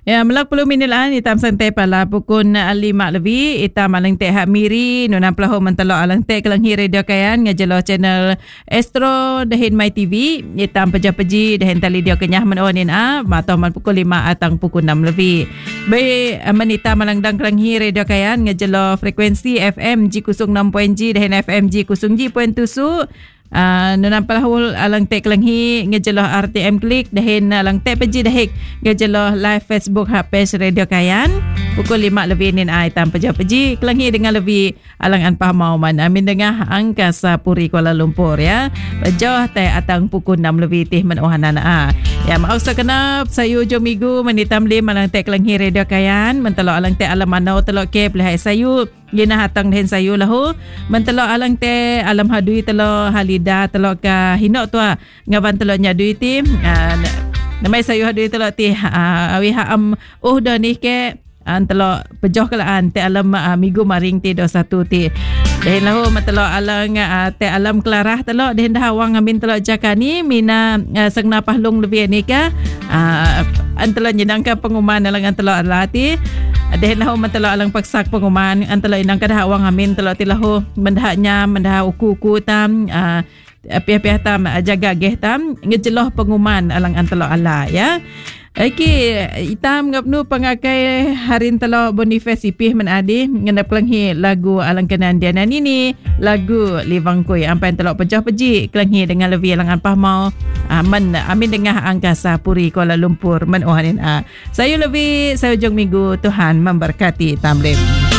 Ya, melak puluh minilaan itam santai pala pukun 5 lebih itam alang teh hak miri nunam pelahu mentelo alang teh kelenghi radio kayan ngajelo channel Astro dahin My TV itam peja-peji dahin tali dia kenyah menonin atau man pukul 5 atang pukul 6 lebih. Baik menita malang dang kelenghi radio kayan ngajelo frekuensi FM G06.G dahin FM G0G.7 nunam palahul alang tek langhi ngejeloh RTM klik dahin alang tek peji dahik ngejeloh live Facebook page radio kayan pukul 5 lebih nin tam peja peji kelanghi dengan lebih alang anpah mauman amin dengah Angkasa Puri Kuala Lumpur ya pejoh teh atang pukul 6 lebih tih menohanana ya mau sekenap sayu jomigu menitam lim alang tek langhi radio kayan mentelo alang tek alam manau telok ke pelihai sayu gina hatang dahin sayu lahu mentelo alang te alam hadui telo halida telo ka hinok tua ngaban telo nyadui ti namai sayu hadui telo ti awi haam dah ni ke telo pejoh kelaan te alam migu maring ti 21 ti dahin lahu mentelo alang te alam kelarah telo dahin dah awang amin telo jakani mina sengna pahlung lebih ni ka antelo nyedangka pengumuman alang antelo alati dahin lahu mentelo alang paksak pengumuman antelo inang kadah awang amin telo tilahu mendahnya mendah uku tam pihak-pihak tam jaga geh tam ngejeloh pengumuman alang antelo ala ya. Okey, itam ngapnu pengakai harin telo Boniface ipih menadi ngendap kelenghi lagu alang kenan dianan ini lagu Livangkui ampai telo pejah peji kelenghi dengan lebih alang anpah mau amin dengah Angkasa Puri Kuala Lumpur menohanin saya lebih saya ujung minggu Tuhan memberkati tamlim.